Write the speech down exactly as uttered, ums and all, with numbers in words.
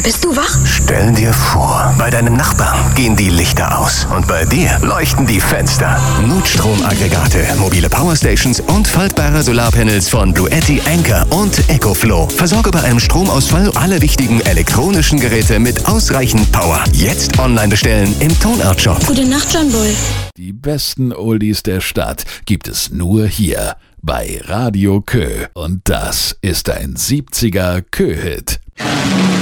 Bist du wach? Stell dir vor, bei deinem Nachbarn gehen die Lichter aus und bei dir leuchten die Fenster. Notstromaggregate, mobile Powerstations und faltbare Solarpanels von Bluetti, Anker und EcoFlow. Versorge bei einem Stromausfall alle wichtigen elektronischen Geräte mit ausreichend Power. Jetzt online bestellen im Tonart Shop. Gute Nacht, John Bull. Die besten Oldies der Stadt gibt es nur hier bei Radio Kö. Und das ist ein siebziger Kö-Hit.